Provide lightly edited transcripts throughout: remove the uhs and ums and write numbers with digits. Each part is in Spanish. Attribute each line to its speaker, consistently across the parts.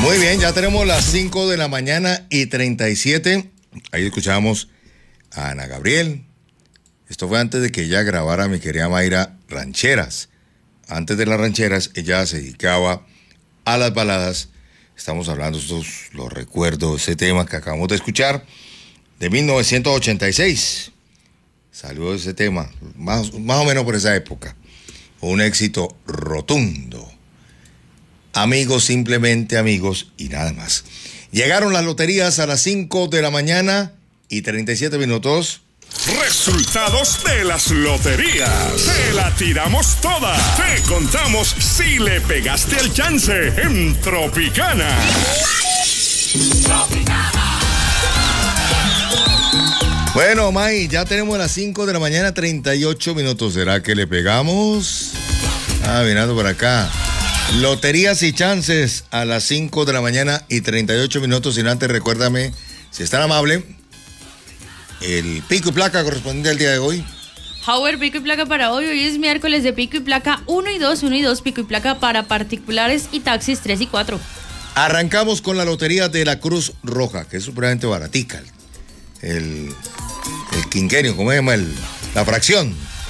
Speaker 1: Muy bien, ya tenemos las 5 de la mañana y 37. Ahí escuchamos a Ana Gabriel. Esto fue antes de que ella grabara, mi querida Mayra, rancheras. Antes de las rancheras, ella se dedicaba a las baladas. Estamos hablando de los recuerdos, ese tema que acabamos de escuchar, de 1986. Salió ese tema, más o menos por esa época. Un éxito rotundo. Amigos, simplemente amigos y nada más. Llegaron las loterías a las 5 de la mañana y 37 minutos.
Speaker 2: Resultados de las loterías. Te la tiramos toda. Te contamos si le pegaste el chance en Tropicana.
Speaker 1: Bueno, May, ya tenemos las 5 de la mañana, 38 minutos. ¿Será que le pegamos? Mirando por acá. Loterías y chances a las 5 de la mañana y 38 minutos. Sin antes, recuérdame, si es tan amable, el pico y placa correspondiente al día de hoy.
Speaker 3: Howard, pico y placa para hoy. Hoy es miércoles de pico y placa 1 y 2, 1 y 2, pico y placa para particulares y taxis 3 y 4.
Speaker 1: Arrancamos con la lotería de la Cruz Roja, que es supremamente baratica. El quinquenio, ¿cómo se llama? La fracción.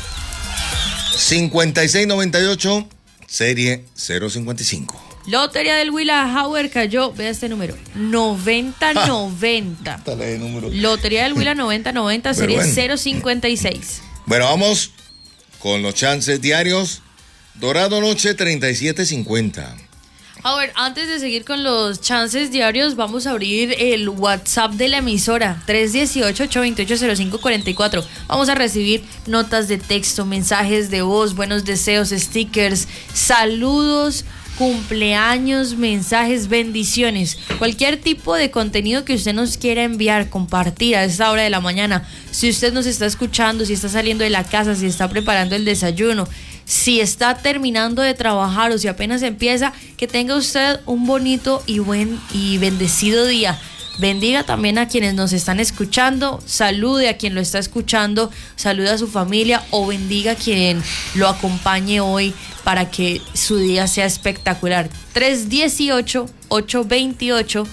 Speaker 1: 5698, serie 055.
Speaker 3: Lotería del Huila, Howard cayó, vea este número, 9090. Lotería del Huila 9090, serie bueno. 056.
Speaker 1: Bueno, vamos con los chances diarios. Dorado Noche 3750.
Speaker 3: Howard, antes de seguir con los chances diarios, vamos a abrir el WhatsApp de la emisora, 318-828-0544. Vamos a recibir notas de texto, mensajes de voz, buenos deseos, stickers, saludos, cumpleaños, mensajes, bendiciones, cualquier tipo de contenido que usted nos quiera enviar, compartir a esta hora de la mañana. Si usted nos está escuchando, si está saliendo de la casa, si está preparando el desayuno, si está terminando de trabajar o si apenas empieza, que tenga usted un bonito y buen y bendecido día. Bendiga también a quienes nos están escuchando, salude a quien lo está escuchando, salude a su familia o bendiga a quien lo acompañe hoy para que su día sea espectacular. 318-828-0544.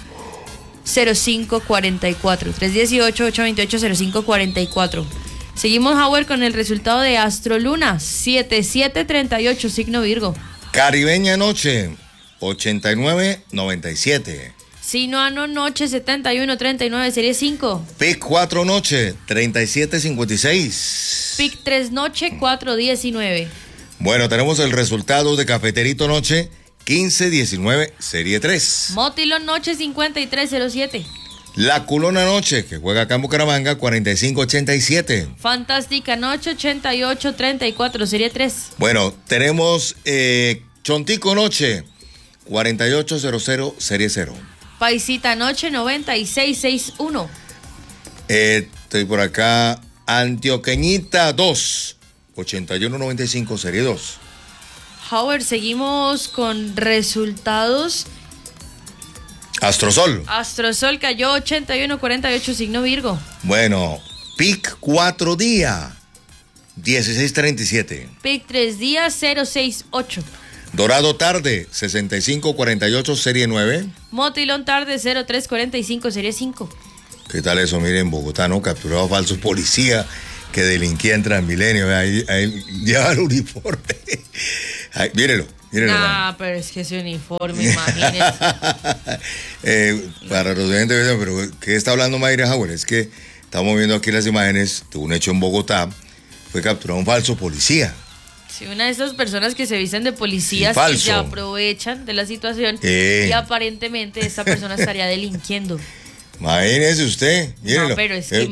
Speaker 3: 318-828-0544. Seguimos, Howard, con el resultado de Astroluna, 7738, signo Virgo.
Speaker 1: Caribeña Noche, 8997.
Speaker 3: Sinuano Noche, 7139, serie 5.
Speaker 1: Pic 4 Noche, 3756.
Speaker 3: Pic 3 Noche, 419.
Speaker 1: Bueno, tenemos el resultado de Cafeterito Noche, 1519, serie 3.
Speaker 3: Motilón Noche, 5307.
Speaker 1: La Culona Noche, que juega acá en Bucaramanga, 4587.
Speaker 3: Fantástica Noche, 8834, serie 3.
Speaker 1: Bueno, tenemos Chontico Noche, 4800, serie 0.
Speaker 3: Paisita Noche, 9661.
Speaker 1: Estoy por acá. Antioqueñita 2, 8195, serie 2.
Speaker 3: Howard, seguimos con resultados.
Speaker 1: Astrosol.
Speaker 3: Astrosol cayó 8148, signo Virgo.
Speaker 1: Bueno, Pic 4 día, 1637.
Speaker 3: Pic 3 días, 068.
Speaker 1: Dorado Tarde, 6548, serie 9.
Speaker 3: Motilón Tarde, 0345, serie 5.
Speaker 1: ¿Qué tal eso? Miren, en Bogotá, ¿no? Capturado falso policía que delinquía en Transmilenio. Ahí lleva el uniforme. Ay, mírelo.
Speaker 3: Nah, pero es que ese uniforme, imagínese.
Speaker 1: Para los oyentes, pero ¿qué está hablando Mayra Howard? Es que estamos viendo aquí las imágenes de un hecho en Bogotá. Fue capturado un falso policía.
Speaker 3: Sí, una de esas personas que se visten de policías que se aprovechan de la situación y aparentemente esta persona estaría delinquiendo.
Speaker 1: Imagínese usted, mírenlo.
Speaker 3: No, pero es que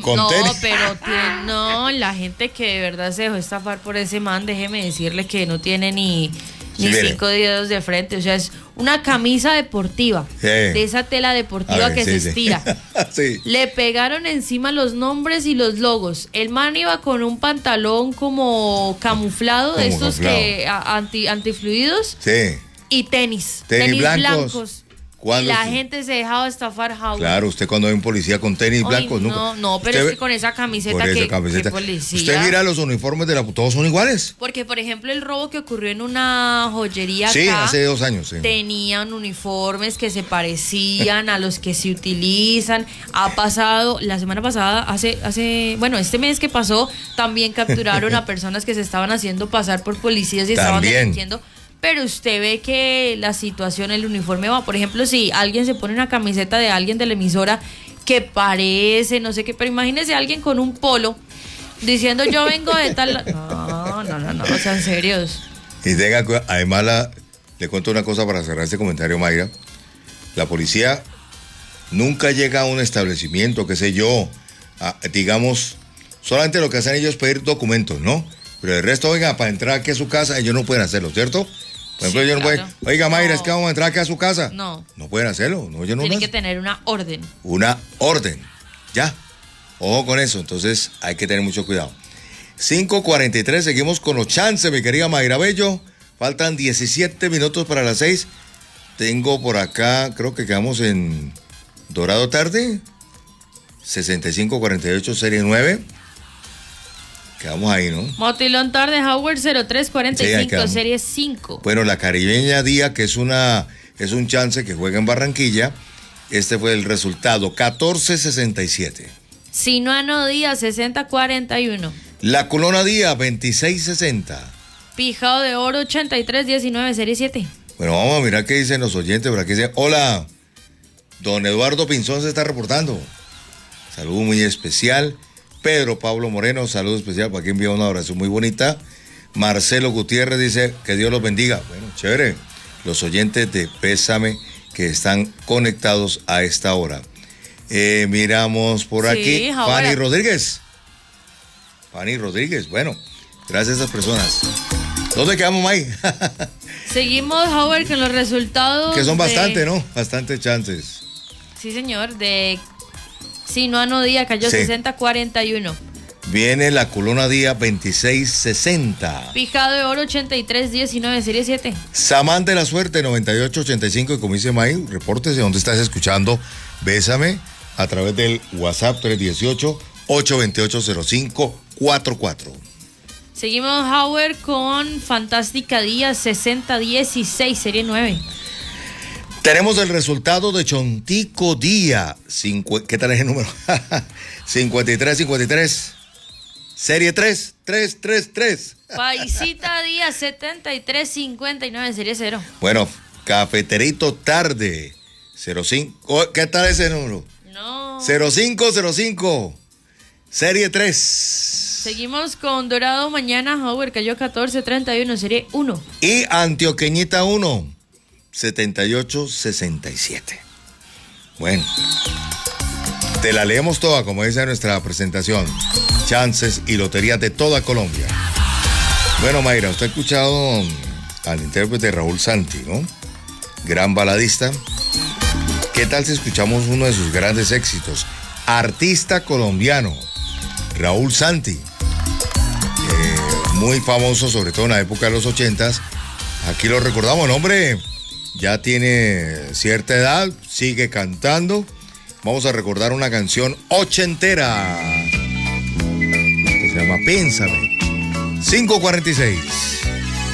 Speaker 3: la gente que de verdad se dejó estafar por ese man, déjeme decirle que no tiene ni 5 dedos de frente, o sea, es una camisa deportiva, de esa tela deportiva que se estira. Sí. Le pegaron encima los nombres y los logos. El man iba con un pantalón como camuflado, de estos que antifluidos.
Speaker 1: Sí.
Speaker 3: Y tenis
Speaker 1: blancos.
Speaker 3: Y la gente se dejaba estafar, Howard.
Speaker 1: Claro, usted cuando ve un policía con tenis blancos, nunca.
Speaker 3: No, pero
Speaker 1: usted,
Speaker 3: es que con esa camiseta, ¿qué policía?
Speaker 1: Usted mira los uniformes de todos son iguales.
Speaker 3: Porque, por ejemplo, el robo que ocurrió en una joyería
Speaker 1: sí,
Speaker 3: acá,
Speaker 1: hace 2 años, sí.
Speaker 3: Tenían uniformes que se parecían a los que se utilizan. Ha pasado, la semana pasada, bueno, este mes que pasó, también capturaron a personas que se estaban haciendo pasar por policías y estaban delinquiendo. Pero usted ve que la situación, el uniforme va. Por ejemplo, si alguien se pone una camiseta de alguien de la emisora que parece, no sé qué, pero imagínese a alguien con un polo diciendo yo vengo de tal... No, sean serios.
Speaker 1: Y además le cuento una cosa para cerrar este comentario, Mayra. La policía nunca llega a un establecimiento, qué sé yo, digamos, solamente lo que hacen ellos es pedir documentos, ¿no? Pero el resto, oiga, para entrar aquí a su casa, ellos no pueden hacerlo, ¿cierto? Por ejemplo, ellos no pueden, oiga, Mayra, es que vamos a entrar aquí a su casa.
Speaker 3: No
Speaker 1: pueden hacerlo. No, ellos no
Speaker 3: tienen que tener una orden.
Speaker 1: Una orden, ya. Ojo con eso, entonces hay que tener mucho cuidado. 5:43, seguimos con los chances, mi querida Mayra Bello. Faltan 17 minutos para las 6. Tengo por acá, creo que quedamos en Dorado Tarde, 6548, serie 9. Quedamos ahí, ¿no?
Speaker 3: Motilón Tarde, Howard 0345,
Speaker 1: sí,
Speaker 3: serie 5.
Speaker 1: Bueno, la Caribeña Día, que es un chance que juega en Barranquilla. Este fue el resultado, 14-67.
Speaker 3: Sinuano Díaz, 60-41.
Speaker 1: La Colona Díaz, 26-60.
Speaker 3: Pijao de Oro, 83-19, serie 7.
Speaker 1: Bueno, vamos a mirar qué dicen los oyentes. Por aquí dicen, hola, don Eduardo Pinzón se está reportando. Saludo muy especial. Pedro Pablo Moreno, saludo especial, para quien envía una oración muy bonita. Marcelo Gutiérrez dice que Dios los bendiga. Bueno, chévere. Los oyentes de Pésame que están conectados a esta hora. Miramos por aquí. Fanny Rodríguez. Fanny Rodríguez, bueno, gracias a esas personas. ¿Dónde quedamos, May?
Speaker 3: Seguimos, Howard, con los resultados.
Speaker 1: Que son bastante, ¿no? Bastantes chances.
Speaker 3: Sí, señor, de Sinuano Díaz cayó 60-41.
Speaker 1: Viene la Colona Díaz 26-60.
Speaker 3: Pijado de Oro 83-19, serie 7.
Speaker 1: Samán de la Suerte 98-85. Y como dice May, repórtese dónde estás escuchando Bésame a través del WhatsApp 318-828-0544.
Speaker 3: Seguimos, Howard, con Fantástica Díaz 60-16, serie 9.
Speaker 1: Tenemos el resultado de Chontico Día. ¿Qué tal es el número? 53-53. Serie 3.
Speaker 3: Paisita Díaz 73-59, serie 0.
Speaker 1: Bueno, Cafeterito Tarde 05. ¿Qué tal ese número?
Speaker 3: No.
Speaker 1: 0505. Serie 3.
Speaker 3: Seguimos con Dorado Mañana, Howard cayó 14-31, serie 1.
Speaker 1: Y Antioqueñita 1. 78-67. Bueno, te la leemos toda, como dice nuestra presentación. Chances y loterías de toda Colombia. Bueno, Mayra, usted ha escuchado al intérprete Raúl Santi, ¿no? Gran baladista. ¿Qué tal si escuchamos uno de sus grandes éxitos? Artista colombiano, Raúl Santi. Muy famoso, sobre todo en la época de los 80s. Aquí lo recordamos, el hombre ya tiene cierta edad, sigue cantando. Vamos a recordar una canción ochentera que se llama Pénsame. 5:46.